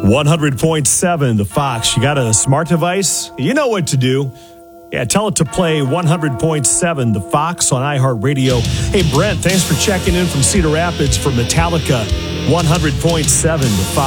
100.7 The Fox. You got a smart device? You know what to do. Yeah, tell it to play 100.7 The Fox on iHeartRadio. Hey, Brent, thanks for checking in from Cedar Rapids for Metallica. 100.7 The Fox.